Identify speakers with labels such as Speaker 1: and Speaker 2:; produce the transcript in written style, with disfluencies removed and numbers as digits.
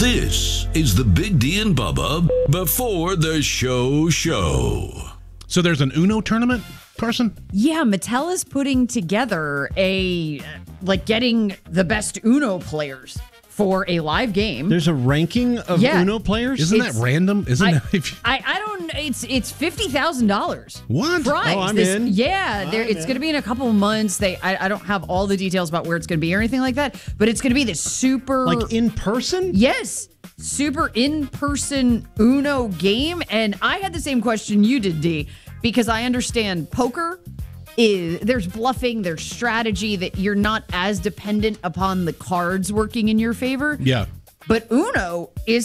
Speaker 1: This is the Big D and Bubba before the show.
Speaker 2: So there's an Uno tournament, Carson?
Speaker 3: Yeah, Mattel is putting together getting the best Uno players for a live game.
Speaker 4: There's a ranking of Uno players?
Speaker 2: Isn't that random?
Speaker 3: I don't. It's $50,000.
Speaker 2: What?
Speaker 3: Prize.
Speaker 4: Oh, I'm in.
Speaker 3: Yeah, it's going to be in a couple of months. I don't have all the details about where it's going to be or anything like that, but it's going to be this super
Speaker 4: in person.
Speaker 3: Yes, super in-person Uno game. And I had the same question you did, D, because I understand poker. There's bluffing, there's strategy, that you're not as dependent upon the cards working in your favor.
Speaker 2: Yeah.
Speaker 3: But Uno is